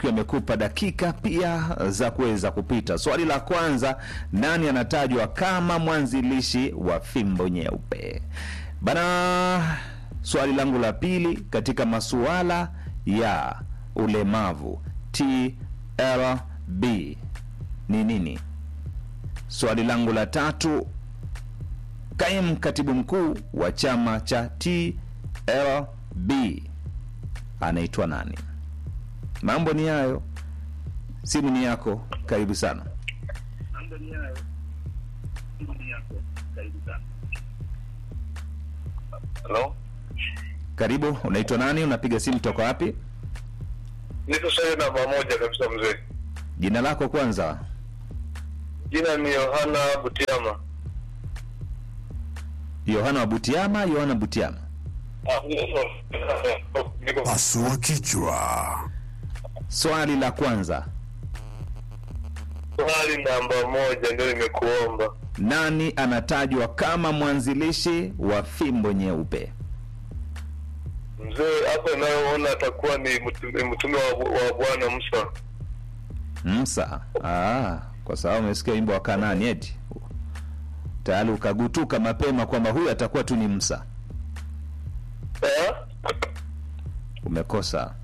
ikiwa imekupa dakika pia za kuweza kupita. Swali la kwanza, nani anatajwa kama mwanzilishi wa fimbo nyeupe? Bana, swali langu la pili katika masuala ya ulemavu, TLB ni nini? Swali langu la tatu, kaimu katibu mkuu wa chama cha TLB anaitwa nani? Mambo ni hayo. Simu ni yako, karibu sana. Mambo ni hayo. Simu ni yako, karibu sana. Hello? Karibu, unaitwa nani? Unapiga simu toka wapi? Niko sasa namba moja kabisa mzee. Jina lako kwanza? Jina ni Yohana Butiama. Yohana wa Butiama, Yohana Butiama. Pasua kichwa. Swali la kwanza. Swali namba moja ndio nimekuomba. Nani anatajwa kama mwanzilishi wa fimbo nyeupe? Mzee, hapo nayoona atakuwa ni mtume wa Bwana Musa. Musa. Kwa sababu umesikia wimbo wa Kanaani eti. Tayari ukagutuka mapema kwamba huyu atakuwa tu ni Musa. Umekosa.